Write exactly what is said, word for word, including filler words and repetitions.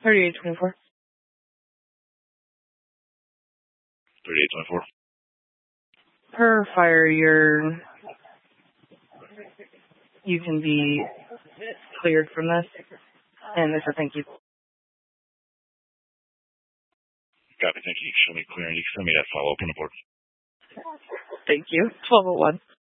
thirty-eight twenty-four. thirty-eight twenty-four. Per fire, you're, you can be cleared from this. And this, I thank you. Copy, thank you. Show me clearing. You can send me that follow-up on the board. Thank you. twelve oh one.